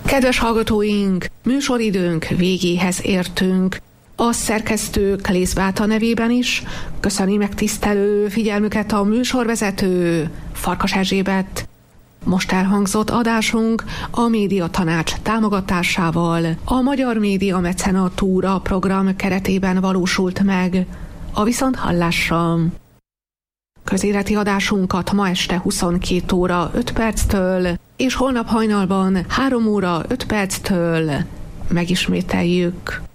Kedves hallgatóink, műsoridőnk végéhez értünk. A szerkesztő Klész Beáta nevében is köszöni megtisztelő figyelmüket a műsorvezető Farkas Erzsébet. Most elhangzott adásunk a Médiatanács támogatásával a Magyar Média Mecenatúra program keretében valósult meg. A viszonthallásra! Közéleti adásunkat ma este 22 óra 5 perctől és holnap hajnalban 3 óra 5 perctől megismételjük.